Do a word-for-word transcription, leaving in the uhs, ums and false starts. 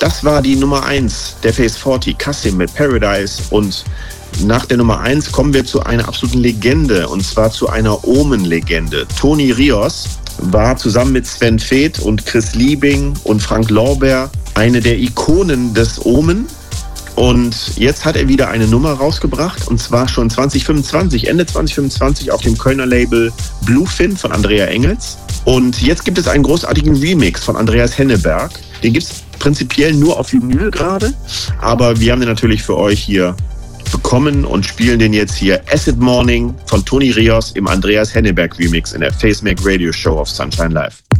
Das war die Nummer eins der Phase vierzig, Kassim mit Paradise. Und nach der Nummer eins kommen wir zu einer absoluten Legende, und zwar zu einer Omen-Legende. Toni Rios war zusammen mit Sven Väth und Chris Liebing und Frank Lorbeer eine der Ikonen des Omen. Und jetzt hat er wieder eine Nummer rausgebracht, und zwar schon zwanzig fünfundzwanzig, Ende zwanzig fünfundzwanzig auf dem Kölner Label Bluefin von Andrea Engels. Und jetzt gibt es einen großartigen Remix von Andreas Henneberg. Den gibt es prinzipiell nur auf Vinyl gerade, aber wir haben den natürlich für euch hier bekommen und spielen den jetzt hier. Acid Morning von Toni Rios im Andreas Henneberg Remix in der Facemac Radio Show auf Sunshine Live.